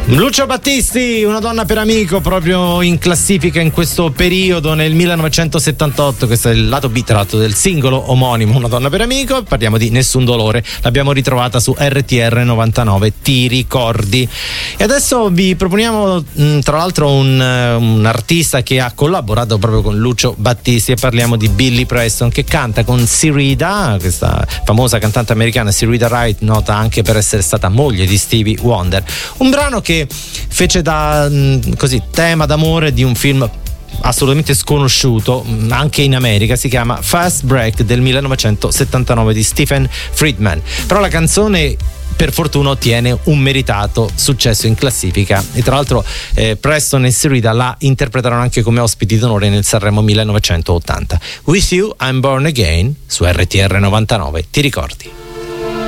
Lucio Battisti, Una donna per amico, proprio in classifica in questo periodo nel 1978. Questo è il lato B tra l'altro del singolo omonimo Una donna per amico. Parliamo di Nessun dolore, l'abbiamo ritrovata su RTR 99, Ti ricordi. E adesso vi proponiamo tra l'altro un artista che ha collaborato proprio con Lucio Battisti, e parliamo di Billy Preston, che canta con Syreeta, questa famosa cantante americana. Syreeta Wright, nota anche per essere stata moglie di Stevie Wonder. Un brano che fece da così tema d'amore di un film assolutamente sconosciuto anche in America, si chiama Fast Break del 1979 di Stephen Friedman. Però la canzone per fortuna ottiene un meritato successo in classifica, e tra l'altro Preston e Syreeta la interpretarono anche come ospiti d'onore nel Sanremo 1980. With You I'm Born Again su RTR 99, Ti ricordi?